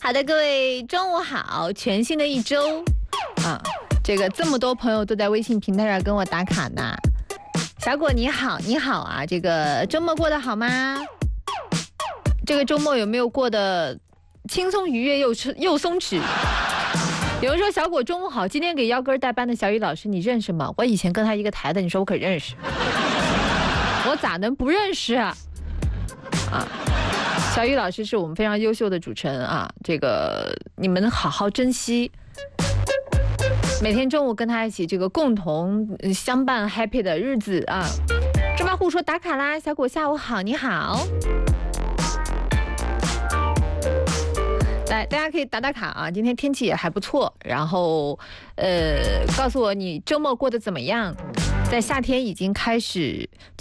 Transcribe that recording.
好的，各位中午好，全新的一周啊，这么多朋友都在微信平台上跟我打卡呢。小果你好，你好啊，这个周末过得好吗？这个周末有没有过得轻松愉悦又松弛？有人说小果中午好，今天给腰根代班的小雨老师你认识吗？我以前跟他一个台的，你说我可认识？我咋能不认识啊？小雨老师是我们非常优秀的主持人啊，这个你们好好珍惜，每天中午跟他一起这个共同相伴 happy 的日子啊。芝麻糊说打卡啦，小果下午好，你好。来，大家可以打打卡啊！今天天气也还不错，然后，告诉我你周末过得怎么样？在夏天已经开始。